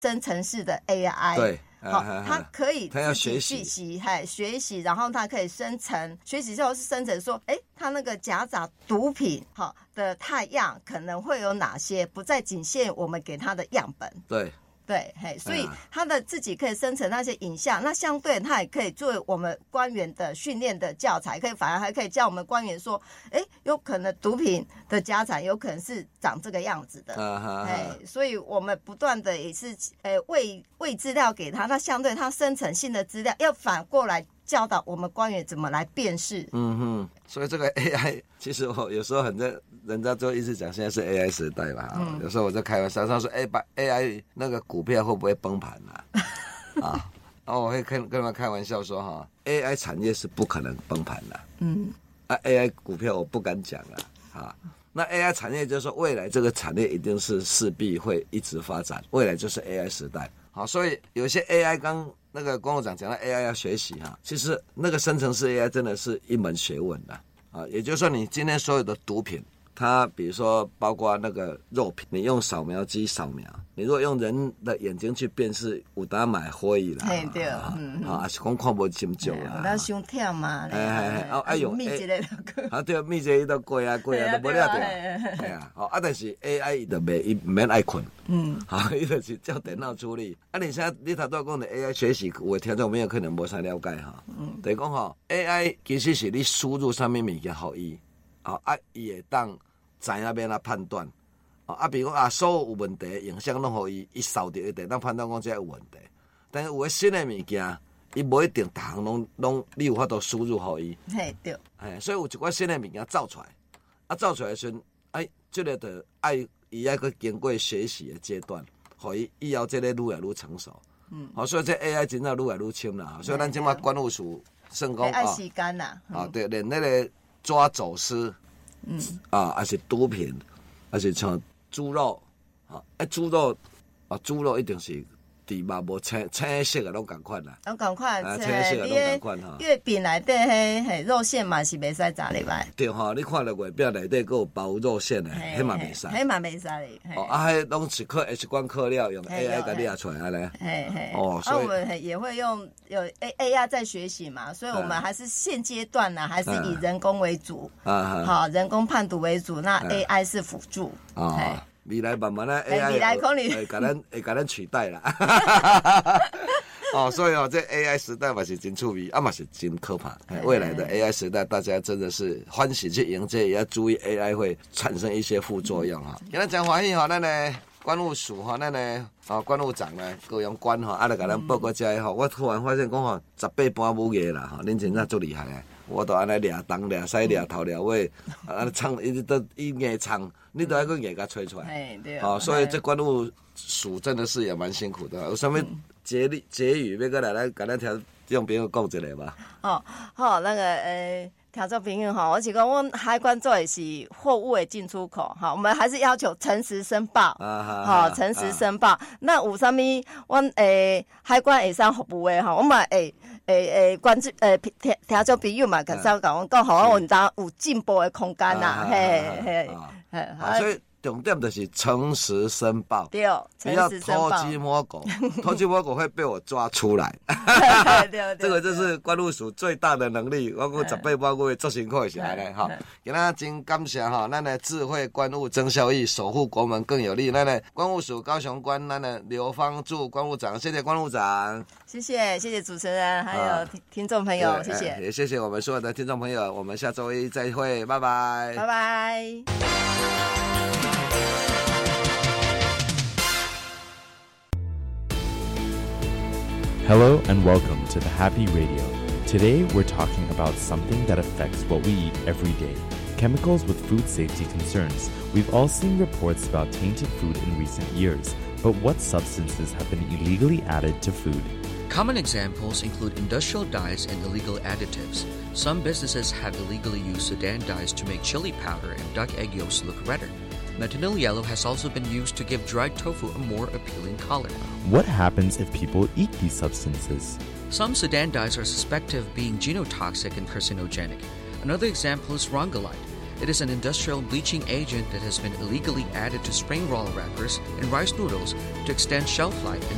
生成式的 AI。 对。 好，它可以它要学习， 学习，然后它可以生成，学习之后是生成说，它那个夹杂毒品好的态样可能会有哪些，不再仅限我们给它的样本。对，所以他的自己可以生成那些影像，那相对他也可以作为我们官员的训练的教材，反而还可以教我们官员说，有可能毒品的家产有可能是长这个样子的，所以我们不断的也是喂资料给他，那相对他生成新的资料，要反过来教导我们官员怎么来辨识。 所以这个 AI 其实我有时候人家就一直讲现在是 AI 时代嘛，有时候我在开玩笑，他说把 AI 那个股票会不会崩盘啊？然后我会跟他们开玩笑说AI 产业是不可能崩盘的，AI 股票我不敢讲了那 AI 产业就是说未来这个产业一定是势必会一直发展，未来就是 AI 时代。好，所以有些 AI 刚那个关务长讲到 AI 要学习其实那个生成式 AI 真的是一门学问也就是说你今天所有的毒品，它比如说包括那个肉品，你用扫描机扫描，你如果用人的眼睛去辨识，有当买可以啦， 对， 还是讲看不清楚啦， 有当伤忝嘛， 用密集的对，密集都过啊，都无了掉，但是 AI 就唔免爱困，伊就是照电脑处理。你现在你头拄讲的 AI 学习，有的听众朋友可能无啥了解就是讲AI 其实是你输入什么物件给伊，伊会当知影要怎判断，比如讲所有问题的影像拢给伊扫掉，伊会当判断讲这有问题。但是有的新的物件，伊无一定逐项拢你有法度输入给伊。 对。 所以有一寡新的物件造出来，造出来的时阵，这个就伊要去经过学习的阶段，互伊以后这个愈来愈成熟。所以这 AI 真正愈来愈深啦。所以咱即马关务署算讲爱时间啦。 对，连那个抓走私，还是毒品，还是像猪肉，猪肉一定是地嘛无青色的拢共款啦， 拢共款， 青色的拢共款月饼内底迄肉馅嘛是袂使炸入来。 对你看到月饼内底还有包肉馅的，迄嘛袂使。 迄嘛袂使嘞。 迄拢是X 光刻料用 AI 给列出来咧。 所以我们也会有 AI 在学习嘛，所以我们还是现阶段呢，还是以人工为主。好，人工判读为主，那 AI 是辅助。 未来慢慢的 AI 会甲咱取代啦。所以这 AI 时代嘛是真趣味，嘛是真可怕。未来的 AI 时代，大家真的是欢喜去迎接，也要注意 AI 会产生一些副作用今天真欢喜咱的关务署咱的关务长呢，高阳关就甲咱报告这我突然发现讲18般武艺啦恁真正足厉害的。我都安尼抓东抓西抓头抓尾，唱一直都硬唱，你都要去硬甲吹出来。所以这关务署真的是也蛮辛苦的。有什么结语要过来跟咱听众朋友讲一下吧？ 好，那个听众朋友我是讲，我海关做的是货物的进出口，我们还是要求诚实申报，诚实申报。那有啥物，我海关会上服务的我们关注听众朋友嘛，跟上讲好，我们有进步的空间呐， 所以重点就是诚实申报， 对， 不要偷鸡摸狗，偷鸡摸狗会被我抓出来。 对， 这个就是关务署最大的能力。我讲18般武艺做辛苦起来了今天真感谢咱的智慧关务增效益，守护国门更有力。咱的关务署高雄关咱的刘芳柱关务长，谢谢关务长， 谢谢主持人，还有听众朋友，谢谢， 也谢谢我们所有的听众朋友，我们下周一再会，拜拜， 拜拜。 Hello and welcome to the Happy Radio. Today we're talking about something that affects what we eat every day. Chemicals with food safety concerns. We've all seen reports about tainted food in recent years, but what substances have been illegally added to food? Common examples include industrial dyes and illegal additives. Some businesses have illegally used Sudan dyes to make chili powder and duck egg yolks look redder. Methanol yellow has also been used to give dried tofu a more appealing color. What happens if people eat these substances? Some Sudan dyes are suspected of being genotoxic and carcinogenic. Another example is rongalite. It is an industrial bleaching agent that has been illegally added to spring roll wrappers and rice noodles to extend shelf life and